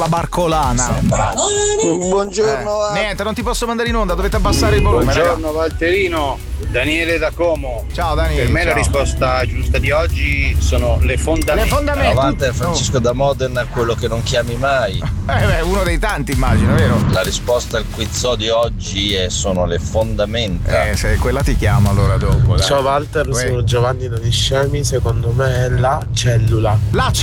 la barcolana. Buongiorno. Niente, non ti posso mandare in onda, dovete abbassare il volume. Buongiorno Valterino, Daniele da Como. Ciao Daniele. Per me la risposta giusta di oggi sono le fondamenta. Walter Francisco da Modena, quello che non chiami mai. Uno dei tanti immagino, vero? La risposta al quiz di oggi sono le fondamenta. Se quella ti chiamo allora dopo. Dai. Ciao Walter, sono Giovanni da Niscemi, secondo me è la cellula. La